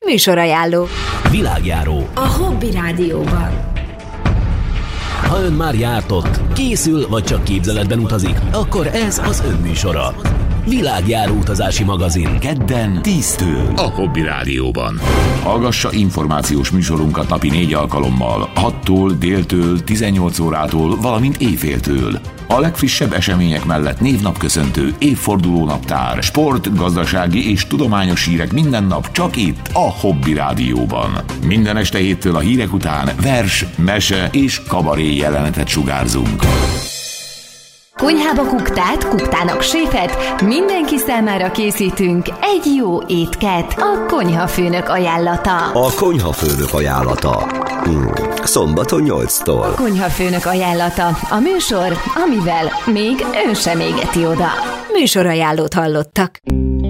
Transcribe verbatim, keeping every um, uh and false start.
Műsorajánló. Világjáró. A Hobby Rádióban. Ha ön már járt ott, készül vagy csak képzeletben utazik, akkor ez az ön műsora. Világjáró utazási magazin. Kedden tíztől. A Hobby Rádióban. Hallgassa információs műsorunkat napi négy alkalommal, hattól, déltől, tizennyolc órától, valamint éjféltől. A legfrissebb események mellett névnapköszöntő, évfordulónaptár, sport, gazdasági és tudományos hírek minden nap csak itt, a Hobby Rádióban. Minden este héttől a hírek után vers, mese és kabaré jelenetet sugárzunk. Konyhába kuktát, kuktának séfet, mindenki számára készítünk egy jó étket. A konyhafőnök ajánlata. A konyhafőnök ajánlata. Hmm. Szombaton nyolctól. A konyhafőnök ajánlata. A műsor, amivel még ön sem égeti oda. Műsorajánlót hallottak.